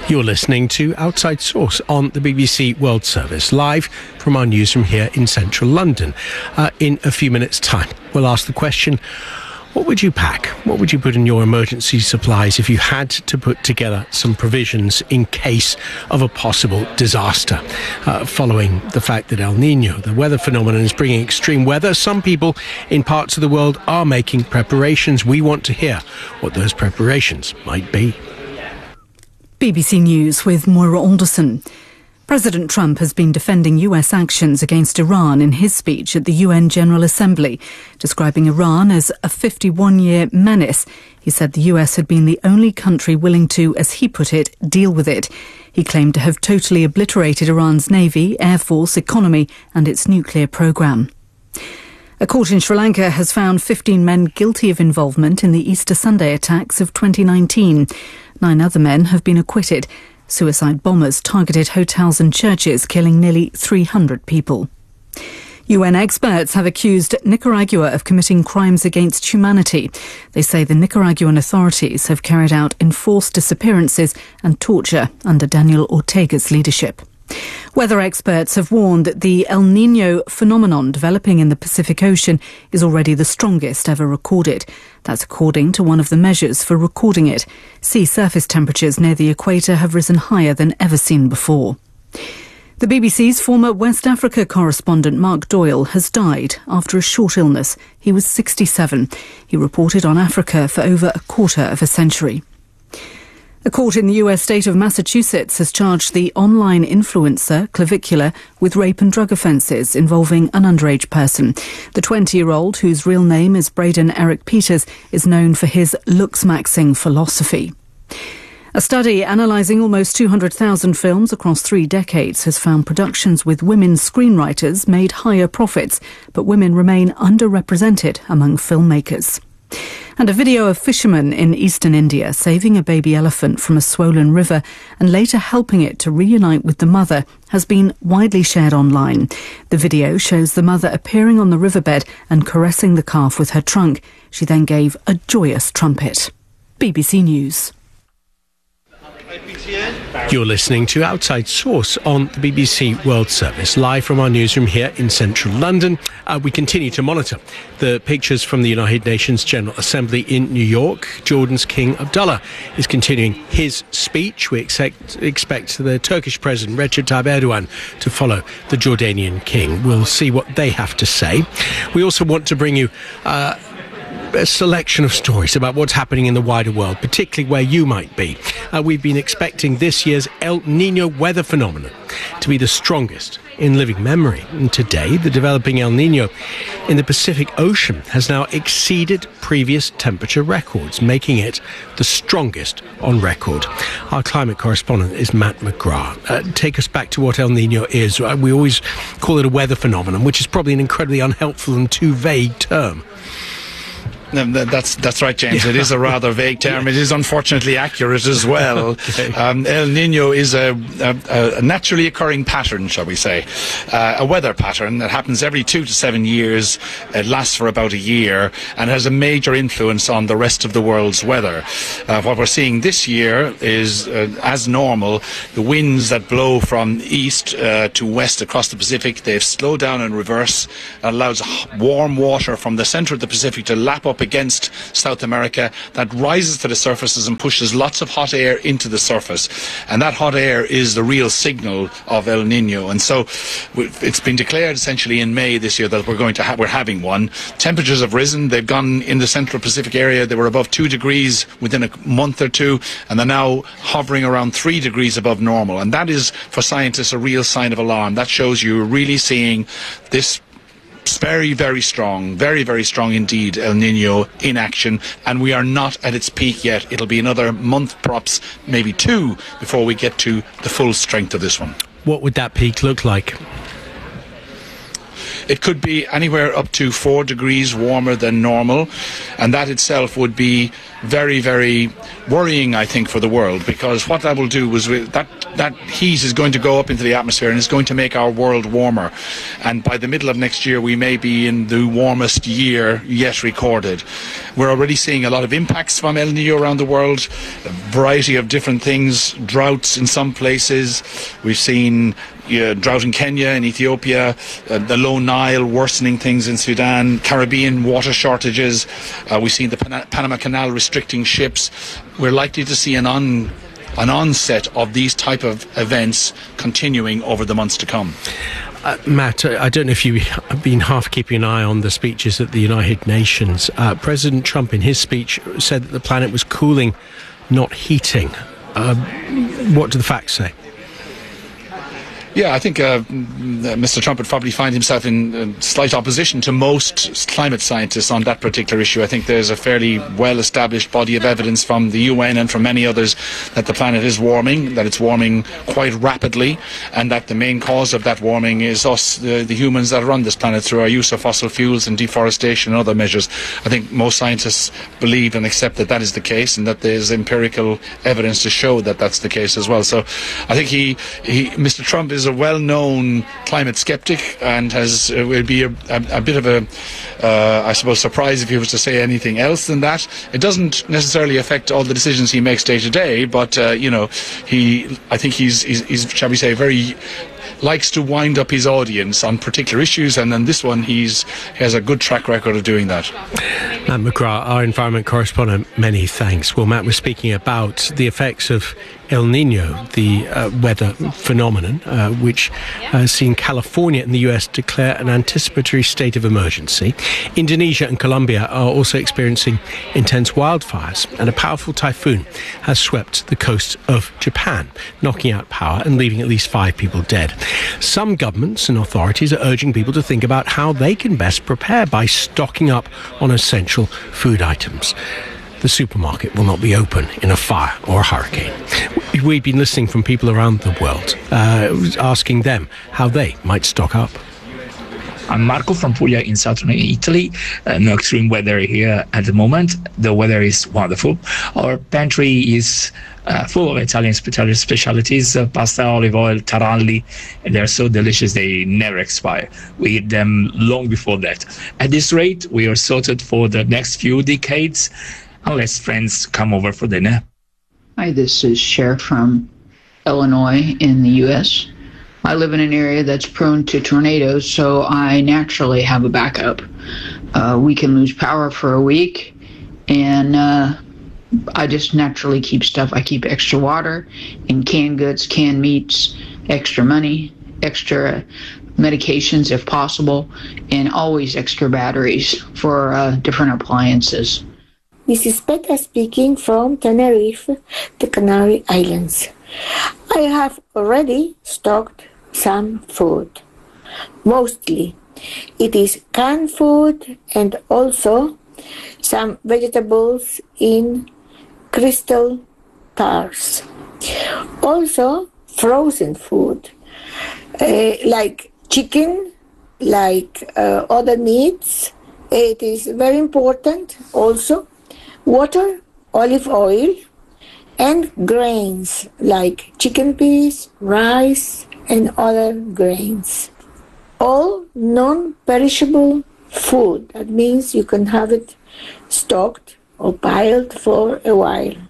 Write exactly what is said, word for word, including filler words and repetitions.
You're listening to Outside Source on the B B C World Service, live from our newsroom here in central London. Uh, in a few minutes' time, we'll ask the question, what would you pack? What would you put in your emergency supplies if you had to put together some provisions in case of a possible disaster? Uh, following the fact that El Niño, the weather phenomenon, is bringing extreme weather, some people in parts of the world are making preparations. We want to hear what those preparations might be. B B C News with Moira Alderson. President Trump has been defending U S actions against Iran in his speech at the U N General Assembly, describing Iran as a fifty-one-year menace. He said the U S had been the only country willing to, as he put it, deal with it. He claimed to have totally obliterated Iran's navy, air force, economy and its nuclear programme. A court in Sri Lanka has found fifteen men guilty of involvement in the Easter Sunday attacks of twenty nineteen. Nine other men have been acquitted. Suicide bombers targeted hotels and churches, killing nearly three hundred people. U N experts have accused Nicaragua of committing crimes against humanity. They say the Nicaraguan authorities have carried out enforced disappearances and torture under Daniel Ortega's leadership. Weather experts have warned that the El Niño phenomenon developing in the Pacific Ocean is already the strongest ever recorded. That's according to one of the measures for recording it. Sea surface temperatures near the equator have risen higher than ever seen before. The B B C's former West Africa correspondent Mark Doyle has died after a short illness. He was sixty-seven. He reported on Africa for over a quarter of a century. A court in the U S state of Massachusetts has charged the online influencer, Clavicula, with rape and drug offences involving an underage person. The twenty-year-old, whose real name is Braden Eric Peters, is known for his looks-maxing philosophy. A study analysing almost two hundred thousand films across three decades has found productions with women screenwriters made higher profits, but women remain underrepresented among filmmakers. And a video of fishermen in eastern India saving a baby elephant from a swollen river and later helping it to reunite with the mother has been widely shared online. The video shows the mother appearing on the riverbed and caressing the calf with her trunk. She then gave a joyous trumpet. B B C News. You're listening to Outside Source on the B B C World Service, live from our newsroom here in central London. Uh, we continue to monitor the pictures from the United Nations General Assembly in New York. Jordan's King Abdullah is continuing his speech. We expect, expect the Turkish President Recep Tayyip Erdogan to follow the Jordanian King. We'll see what they have to say. We also want to bring you Uh, a selection of stories about what's happening in the wider world, particularly where you might be. Uh, we've been expecting this year's El Niño weather phenomenon to be the strongest in living memory. And today, the developing El Niño in the Pacific Ocean has now exceeded previous temperature records, making it the strongest on record. Our climate correspondent is Matt McGrath. Uh, take us back to what El Niño is. Uh, we always call it a weather phenomenon, which is probably an incredibly unhelpful and too vague term. That's that's right, James. It is a rather vague term. It is unfortunately accurate as well. Okay. Um, El Niño is a, a, a naturally occurring pattern, shall we say, uh, a weather pattern that happens every two to seven years. It lasts for about a year and has a major influence on the rest of the world's weather. Uh, what we're seeing this year is, uh, as normal, the winds that blow from east uh, to west across the Pacific, they've slowed down in reverse. It allows warm water from the centre of the Pacific to lap up against South America, that rises to the surfaces and pushes lots of hot air into the surface, and that hot air is the real signal of El Niño. And so it's been declared essentially in May this year that we're going to ha- we're having one. Temperatures have risen. They've gone in the central Pacific area. They were above two degrees within a month or two, and they're now hovering around three degrees above normal. And that is, for scientists, a real sign of alarm. That shows you're really seeing this very, very strong, very, very strong indeed El Niño in action, and we are not at its peak yet. It'll be another month, perhaps maybe two, before we get to the full strength of this one. What would that peak look like? it could be anywhere up to four degrees warmer than normal, and that itself would be very, very worrying, I think, for the world, because what that will do is that that heat is going to go up into the atmosphere and is going to make our world warmer, and by the middle of next year we may be in the warmest year yet recorded. We're already seeing a lot of impacts from El Niño around the world, a variety of different things, droughts in some places. We've seen Uh, drought in Kenya and Ethiopia, uh, the low Nile worsening things in Sudan, Caribbean water shortages. Uh, we've seen the Pan- Panama Canal restricting ships. We're likely to see an on an onset of these type of events continuing over the months to come. Uh, Matt, I don't know if you've been half keeping an eye on the speeches at the United Nations. Uh, President Trump, in his speech, said that the planet was cooling, not heating. Uh, what do the facts say? Yeah, I think uh, Mister Trump would probably find himself in uh, slight opposition to most climate scientists on that particular issue. I think there's a fairly well-established body of evidence from the U N and from many others that the planet is warming, that it's warming quite rapidly, and that the main cause of that warming is us, the, the humans that run this planet, through our use of fossil fuels and deforestation and other measures. I think most scientists believe and accept that that is the case, and that there's empirical evidence to show that that's the case as well. So I think he, he Mister Trump is a well-known climate skeptic, and has uh, will be a, a, a bit of a, uh, I suppose, surprise if he was to say anything else than that. It doesn't necessarily affect all the decisions he makes day to day, but uh, you know, he, I think he's, he's, he's, shall we say, very likes to wind up his audience on particular issues, and on this one he's he has a good track record of doing that. Matt McGrath, our environment correspondent, many thanks. Well, Matt was speaking about the effects of El Niño, the uh, weather phenomenon, uh, which has seen California and the U S declare an anticipatory state of emergency. Indonesia and Colombia are also experiencing intense wildfires, and a powerful typhoon has swept the coast of Japan, knocking out power and leaving at least five people dead. Some governments and authorities are urging people to think about how they can best prepare by stocking up on essential food items. The supermarket will not be open in a fire or a hurricane. We've been listening from people around the world, uh, asking them how they might stock up. I'm Marco from Puglia in southern Italy. Uh, no extreme weather here at the moment. The weather is wonderful. Our pantry is uh, full of Italian specialties, uh, pasta, olive oil, taralli, and they're so delicious they never expire. We eat them long before that. At this rate, we are sorted for the next few decades, unless friends come over for dinner. Hi, this is Cher from Illinois in the U S I live in an area that's prone to tornadoes, so I naturally have a backup. Uh, we can lose power for a week, and uh, I just naturally keep stuff. I keep extra water and canned goods, canned meats, extra money, extra medications if possible, and always extra batteries for uh, different appliances. This is Petra speaking from Tenerife, the Canary Islands. I have already stocked some food. Mostly it is canned food and also some vegetables in crystal jars. Also frozen food uh, like chicken, like uh, other meats. It is very important also. Water, olive oil, and grains like chicken peas, rice, and other grains. All non-perishable food. That means you can have it stocked or piled for a while.